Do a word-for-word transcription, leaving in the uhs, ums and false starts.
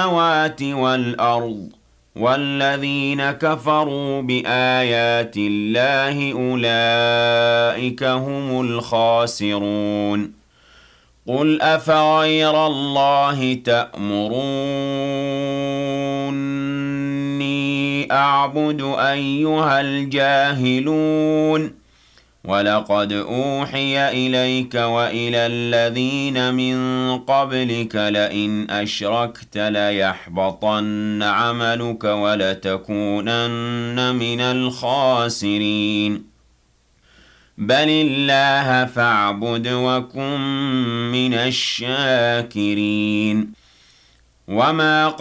السَّمَاوَاتِ وَالْأَرْضِ وَالَّذِينَ كَفَرُوا بِآيَاتِ اللَّهِ أُولَئِكَ هُمُ الْخَاسِرُونَ قُلْ أَفَغَيْرَ اللَّهِ تَأْمُرُونِّي أَعْبُدُ أَيُّهَا الْجَاهِلُونَ وَلَقَدْ أُوحِيَ إِلَيْكَ وَإِلَى الَّذِينَ مِن قَبْلِكَ لَئِنْ أَشْرَكْتَ لَيَحْبَطَنَّ عَمَلُكَ وَلَتَكُونَنَّ مِنَ الْخَاسِرِينَ بَلِ اللَّهَ فَاعْبُدْ وَكُن مِّنَ الشَّاكِرِينَ وَمَا